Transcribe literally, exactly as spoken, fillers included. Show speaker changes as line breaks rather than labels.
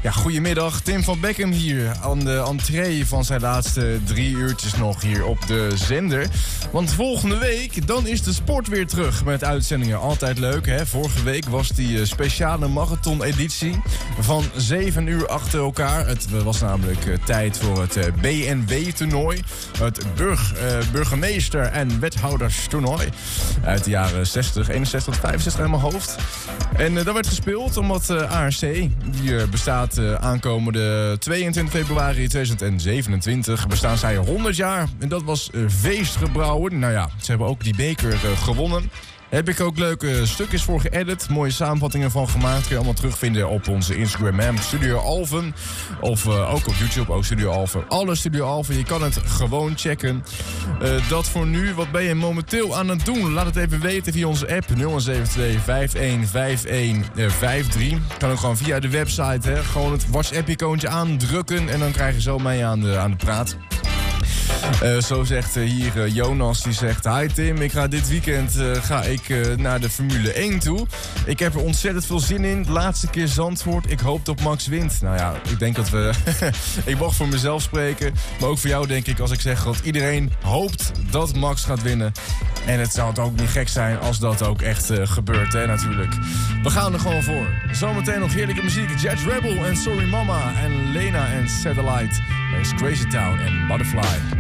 Ja, goedemiddag. Tim van Beckham hier aan de entree van zijn laatste drie uurtjes nog hier op de zender. Want volgende week, dan is de sport weer terug met uitzendingen. Altijd leuk, hè? Vorige week was die speciale marathon-editie van zeven uur achter elkaar. Het was namelijk uh, tijd voor het uh, B N W-toernooi. Het burg, uh, burgemeester- en wethouderstoernooi. Uit de jaren zestig, eenenzestig tot vijfenzestig in mijn hoofd. En uh, dat werd gespeeld omdat uh, A R C, die uh, bestaat uh, aankomende tweeëntwintig februari tweeduizend zevenentwintig, bestaan zij honderd jaar. En dat was uh, feest gebrouwen. Nou ja, ze hebben ook die beker uh, gewonnen. Heb ik ook leuke stukjes voor geëdit. Mooie samenvattingen van gemaakt. Kun je allemaal terugvinden op onze Instagram, Studio Alphen. Of uh, ook op YouTube, ook Studio Alphen. Alle Studio Alphen, je kan het gewoon checken. Uh, dat voor nu. Wat ben je momenteel aan het doen? Laat het even weten via onze app nul zeven twee vijf een vijf een vijf drie. Kan ook gewoon via de website. Hè. Gewoon het WhatsApp-icoontje aandrukken. En dan krijg je zo mee aan de, aan de praat. Uh, zo zegt uh, hier uh, Jonas, die zegt: hi Tim, ik ga dit weekend uh, ga ik, uh, naar de Formule één toe. Ik heb er ontzettend veel zin in. De laatste keer Zandvoort. Ik hoop dat Max wint. Nou ja, ik denk dat we... ik mag voor mezelf spreken. Maar ook voor jou denk ik als ik zeg dat iedereen hoopt dat Max gaat winnen. En het zou het ook niet gek zijn als dat ook echt uh, gebeurt, hè, natuurlijk. We gaan er gewoon voor. Zometeen nog heerlijke muziek. Judge Rebel en Sorry Mama en Lena en Satellite. Er is Crazy Town en Butterfly.